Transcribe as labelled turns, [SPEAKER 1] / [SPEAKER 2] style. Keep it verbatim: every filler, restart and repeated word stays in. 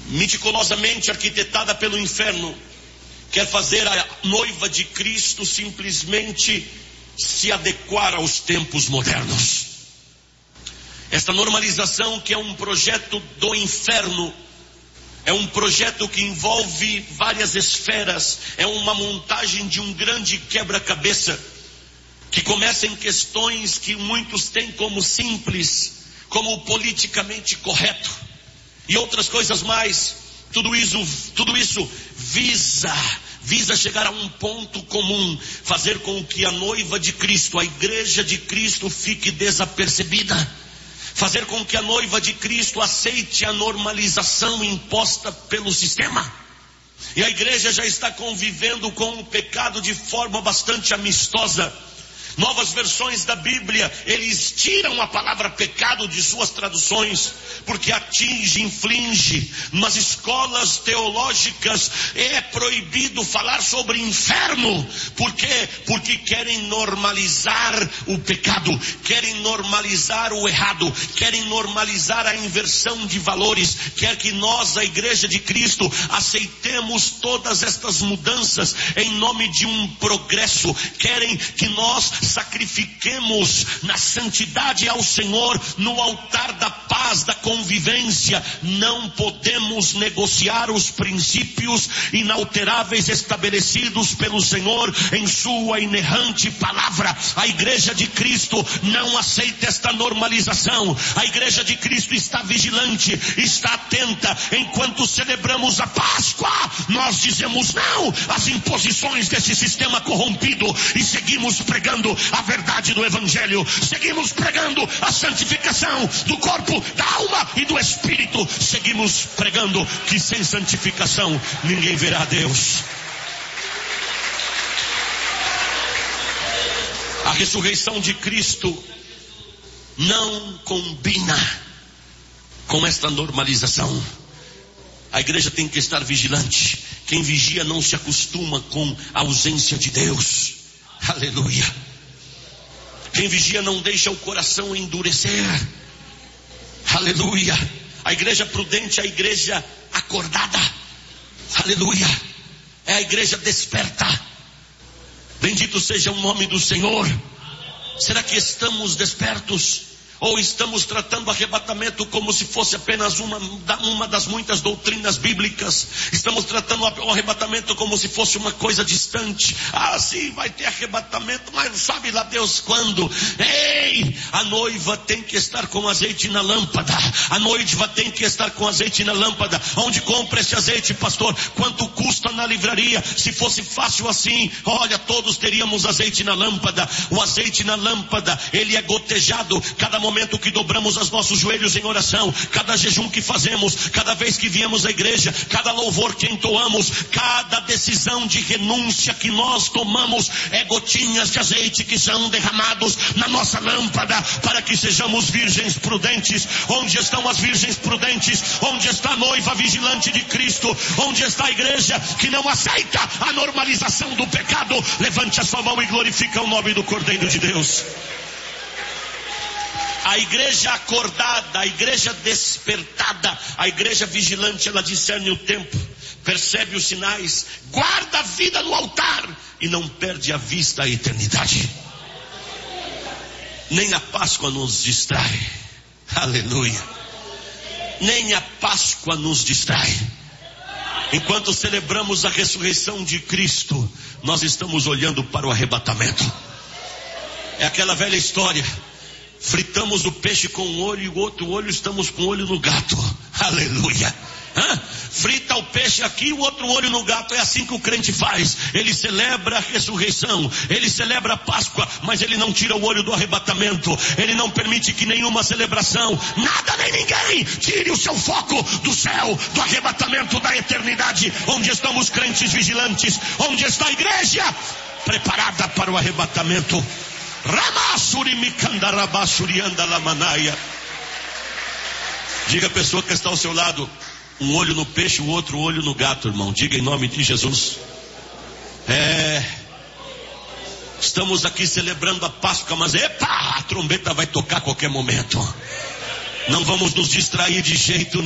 [SPEAKER 1] meticulosamente arquitetada pelo inferno, quer fazer a noiva de Cristo simplesmente se adequar aos tempos modernos. Esta normalização, que é um projeto do inferno, é um projeto que envolve várias esferas, é uma montagem de um grande quebra-cabeça, que começa em questões que muitos têm como simples, como politicamente correto, e outras coisas mais. Tudo isso, tudo isso visa, visa chegar a um ponto comum, fazer com que a noiva de Cristo, a igreja de Cristo, fique desapercebida, fazer com que a noiva de Cristo aceite a normalização imposta pelo sistema. E a igreja já está convivendo com o pecado de forma bastante amistosa. Novas versões da Bíblia, eles tiram a palavra pecado de suas traduções, porque atinge, inflige. Nas escolas teológicas é proibido falar sobre inferno. Por quê? Porque querem normalizar o pecado, querem normalizar o errado, querem normalizar a inversão de valores. Quer que nós, a igreja de Cristo, aceitemos todas estas mudanças em nome de um progresso. Querem que nós sacrifiquemos na santidade ao Senhor, no altar da paz, da convivência. Não podemos negociar os princípios inalteráveis estabelecidos pelo Senhor em sua inerrante palavra. A igreja de Cristo não aceita esta normalização. A igreja de Cristo está vigilante, está atenta. Enquanto celebramos a Páscoa, nós dizemos não às imposições desse sistema corrompido e seguimos pregando a verdade do Evangelho, seguimos pregando a santificação do corpo, da alma e do espírito. Seguimos pregando que sem santificação ninguém verá Deus. A ressurreição de Cristo não combina com esta normalização. A igreja tem que estar vigilante. Quem vigia não se acostuma com a ausência de Deus. Aleluia. Quem vigia não deixa o coração endurecer. Aleluia. A igreja prudente é a igreja acordada. Aleluia. É a igreja desperta. Bendito seja o nome do Senhor. Será que estamos despertos? Ou estamos tratando o arrebatamento como se fosse apenas uma, uma das muitas doutrinas bíblicas? Estamos tratando o arrebatamento como se fosse uma coisa distante. Ah, sim, vai ter arrebatamento, mas não sabe lá Deus quando. Ei, a noiva tem que estar com azeite na lâmpada. A noiva tem que estar com azeite na lâmpada. Onde compra esse azeite, pastor? Quanto custa na livraria? Se fosse fácil assim, olha, todos teríamos azeite na lâmpada. O azeite na lâmpada, ele é gotejado cada momento que dobramos os nossos joelhos em oração, cada jejum que fazemos, cada vez que viemos à igreja, cada louvor que entoamos, cada decisão de renúncia que nós tomamos, é gotinhas de azeite que são derramados na nossa lâmpada, para que sejamos virgens prudentes. Onde estão as virgens prudentes? Onde está a noiva vigilante de Cristo? Onde está a igreja que não aceita a normalização do pecado? Levante a sua mão e glorifica o nome do Cordeiro de Deus. A igreja acordada, a igreja despertada, a igreja vigilante, ela discerne o tempo, percebe os sinais, guarda a vida no altar e não perde a vista a eternidade. Nem a Páscoa nos distrai. Aleluia. Nem a Páscoa nos distrai. Enquanto celebramos a ressurreição de Cristo, nós estamos olhando para o arrebatamento. É aquela velha história. Fritamos o peixe com um olho e o outro olho estamos com o olho no gato. Aleluia. Hã? Frita o peixe aqui, o outro olho no gato. É assim que o crente faz. Ele celebra a ressurreição, ele celebra a Páscoa, mas ele não tira o olho do arrebatamento. Ele não permite que nenhuma celebração, nada nem ninguém, tire o seu foco do céu, do arrebatamento, da eternidade. Onde estão os crentes vigilantes? Onde está a igreja preparada para o arrebatamento? Diga a pessoa que está ao seu lado, um olho no peixe, o outro olho no gato, irmão. Diga em nome de Jesus. É, estamos aqui celebrando a Páscoa, mas epa, a trombeta vai tocar a qualquer momento. Não vamos nos distrair de jeito nenhum.